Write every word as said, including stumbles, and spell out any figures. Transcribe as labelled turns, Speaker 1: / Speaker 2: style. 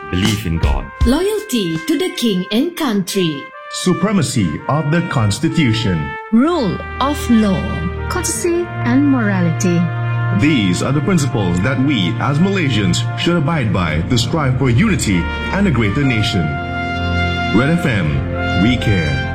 Speaker 1: Belief in God.
Speaker 2: Loyalty to the king and country.
Speaker 3: Supremacy of the Constitution.
Speaker 4: Rule of law. Courtesy and morality.
Speaker 3: These are the principles that we as Malaysians should abide by to strive for unity and a greater nation. Red F M, we care.